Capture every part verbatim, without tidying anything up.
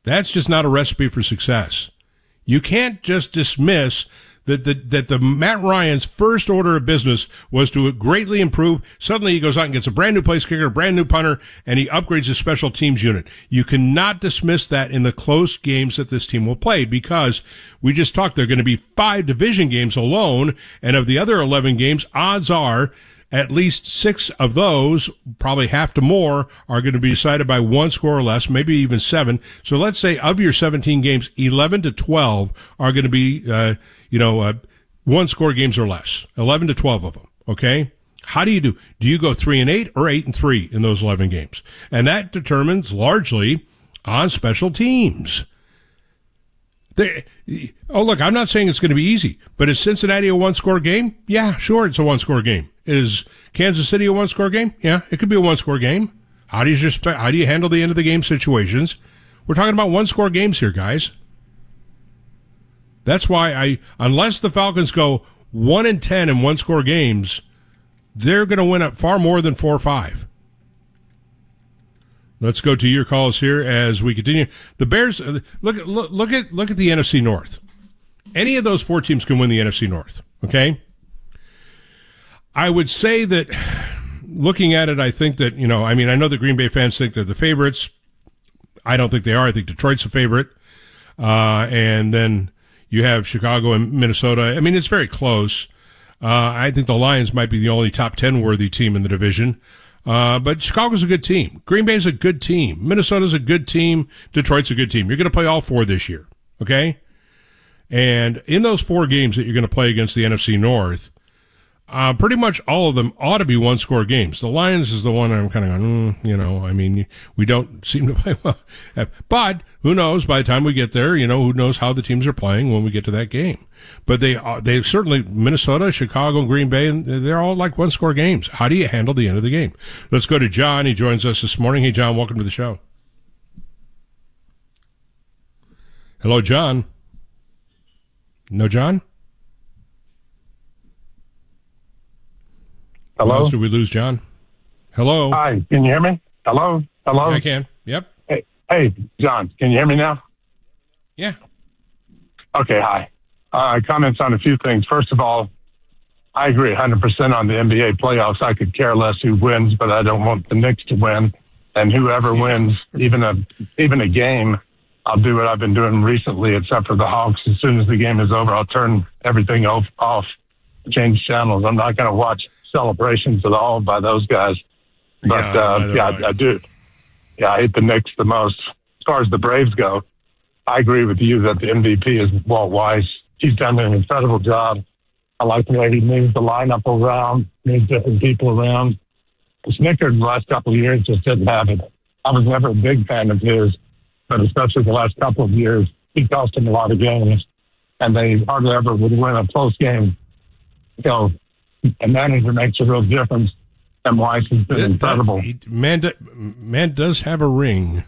That's just not a recipe for success. You can't just dismiss that the, that the Matt Ryan's first order of business was to greatly improve. Suddenly he goes out and gets a brand new place kicker, a brand new punter, and he upgrades his special teams unit. You cannot dismiss that in the close games that this team will play, because we just talked, there are going to be five division games alone, and of the other eleven games, odds are at least six of those, probably half to more, are going to be decided by one score or less, maybe even seven. So let's say of your seventeen games, eleven to twelve are going to be, uh, you know, uh, one score games or less. eleven to twelve of them. Okay. How do you do? Do you go three and eight or eight and three in those eleven games? And that determines largely on special teams. They, oh, look, I'm not saying it's going to be easy, but is Cincinnati a one-score game? Yeah, sure, it's a one-score game. Is Kansas City a one-score game? Yeah, it could be a one-score game. How do you just how do you handle the end-of-the-game situations? We're talking about one-score games here, guys. That's why I, unless the Falcons go one and ten in one-score games, they're going to win up far more than four or five. Let's go to your calls here as we continue. The Bears, look at look, look at look at the N F C North. Any of those four teams can win the N F C North. Okay. I would say that, looking at it, I think that, you know, I mean, I know the Green Bay fans think they're the favorites. I don't think they are. I think Detroit's a favorite, uh, and then you have Chicago and Minnesota. I mean, it's very close. Uh, I think the Lions might be the only top ten worthy team in the division. Uh, but Chicago's a good team. Green Bay's a good team. Minnesota's a good team. Detroit's a good team. You're going to play all four this year. Okay? And in those four games that you're going to play against the N F C North, uh, pretty much all of them ought to be one-score games. The Lions is the one I'm kind of going, mm, you know, I mean, we don't seem to play well. But who knows, by the time we get there, you know, who knows how the teams are playing when we get to that game. But they uh, they certainly, Minnesota, Chicago, and Green Bay, and they're all like one-score games. How do you handle the end of the game? Let's go to John. He joins us this morning. Hey, John, welcome to the show. Hello, John. No, John? Hello? Did we lose John? Hello? Hi, can you hear me? Hello? Hello? I can. Yep. Hey, hey, John, can you hear me now? Yeah. Okay, hi. Uh, comments on a few things. First of all, I agree one hundred percent on the N B A playoffs. I could care less who wins, but I don't want the Knicks to win. And whoever wins, even a even a game, I'll do what I've been doing recently, except for the Hawks. As soon as the game is over, I'll turn everything off, off change channels. I'm not going to watch celebrations at all by those guys. But, yeah, uh, yeah I, I do. Yeah, I hate the Knicks the most. As far as the Braves go, I agree with you that the M V P is Walt Weiss. He's done an incredible job. I like the way he moves the lineup around, moves different people around. Snicker in the last couple of years just didn't have it. I was never a big fan of his, but especially the last couple of years, he cost him a lot of games, and they hardly ever would win a close game. So a manager makes a real difference, and Weiss has been that, incredible. That, he, man, do, man does have a ring.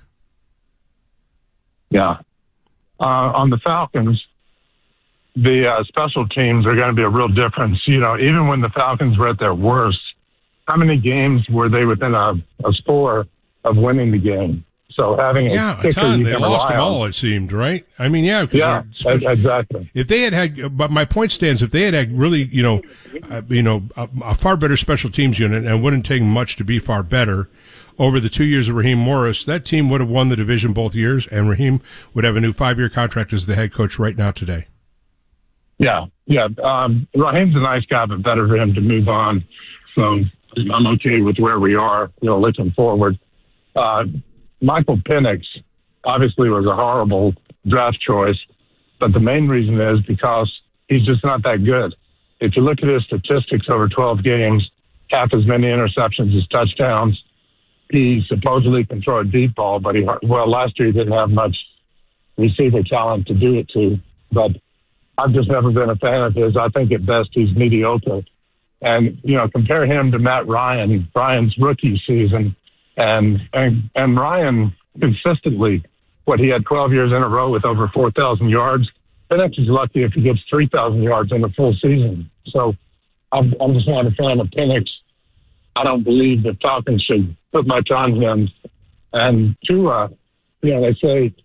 Yeah. Uh, on the Falcons, the uh, special teams are going to be a real difference. You know, even when the Falcons were at their worst, how many games were they within a, a score of winning the game? So having a yeah, kicker a ton. you They can lost them rely on. all, it seemed, right? I mean, yeah. Yeah, exactly. If they had had, but my point stands, if they had had really, you know, uh, you know, a, a far better special teams unit, and it wouldn't take much to be far better, over the two years of Raheem Morris, that team would have won the division both years, and Raheem would have a new five-year contract as the head coach right now today. Yeah, yeah. Um, Raheem's a nice guy, but better for him to move on. So I'm okay with where we are, you know, looking forward. Uh, Michael Penix obviously was a horrible draft choice, but the main reason is because he's just not that good. If you look at his statistics over twelve games, half as many interceptions as touchdowns. He supposedly can throw a deep ball, but he, well, last year he didn't have much receiver talent to do it to. But I've just never been a fan of his. I think at best he's mediocre. And, you know, compare him to Matt Ryan, Ryan's rookie season. And, and, and Ryan consistently, what he had twelve years in a row with over four thousand yards. Penix is lucky if he gets three thousand yards in a full season. So I'm, I'm just not a fan of Penix. I don't believe the Falcons should put much on him. And Tua, you know, they say